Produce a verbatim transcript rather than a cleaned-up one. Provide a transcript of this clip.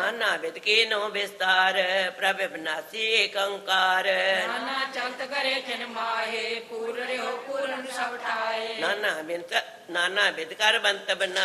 ਨਾਨਾ with ਕੀਨੋ ਵਿਸਤਾਰ ਪ੍ਰਭ ਵਿਨਾਸੀ ਏਕ ਓੰਕਾਰ ਨਾਨਾ ਚਲਤ ਕਰੇ ਖਿਨ ਮਾਹੇ ਪੂਰ ਰਿਓ ਪੂਰਨ ਸਭ ਠਾਏ ਨਾਨਾ ਬਿੰਤ ਨਾਨਾ ਬਿਦ ਕਰ ਬੰਤ ਬਨਾ